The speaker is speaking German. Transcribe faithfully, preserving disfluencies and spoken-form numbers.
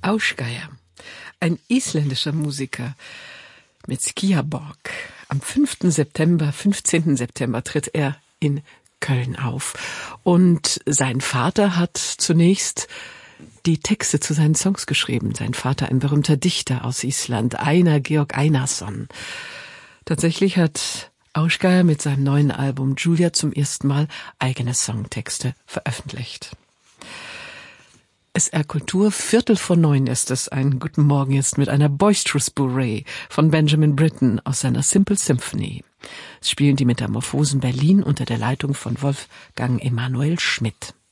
Ásgeir, ein isländischer Musiker mit Skýraborg. Am fünften September, fünfzehnten September tritt er in Köln auf. Und sein Vater hat zunächst die Texte zu seinen Songs geschrieben. Sein Vater, ein berühmter Dichter aus Island, Einar Georg Einarsson. Tatsächlich hat Ásgeir mit seinem neuen Album Julia zum ersten Mal eigene Songtexte veröffentlicht. S R Kultur, Viertel vor neun ist es. Einen guten Morgen jetzt mit einer Boisterous Bourrée von Benjamin Britten aus seiner Simple Symphony. Es spielen die Metamorphosen Berlin unter der Leitung von Wolfgang Emanuel Schmidt.